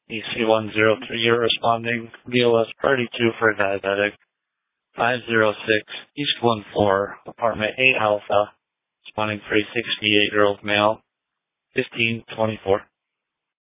EC103, you're responding. BOS Party 2 for diabetic. 506 East 14, apartment 8 Alpha, responding for a 68-year-old male, 1524.